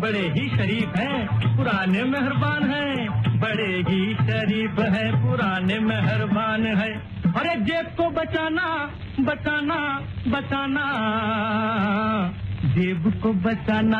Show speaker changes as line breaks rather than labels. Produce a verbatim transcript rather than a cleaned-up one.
बड़े ही शरीफ हैं, पुराने मेहरबान हैं, बड़े ही शरीफ हैं, पुराने मेहरबान हैं। अरे जेब को बचाना बचाना बचाना, जेब को बचाना